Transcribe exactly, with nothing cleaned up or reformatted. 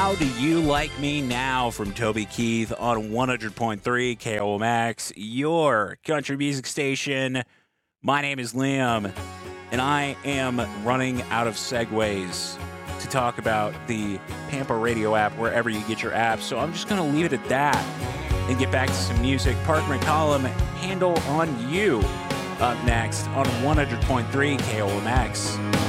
How Do You Like Me Now from Toby Keith on one hundred point three K O M X, your country music station. My name is Liam, and I am running out of segues to talk about the Pampa Radio app wherever you get your apps, so I'm just going to leave it at that and get back to some music. Park McCollum, Handle on You, up next on one hundred point three K O M X.